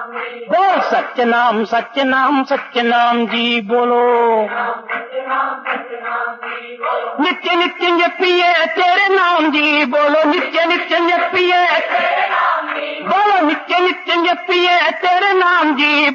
बोल सत्यनाम सत्यनाम सत्यनाम जी बोलो नित्य नित्य जपिए तेरे नाम जी बोलो नित्य नित्य जपिए बोलो नित्य नित्य जपिए तेरे नाम जी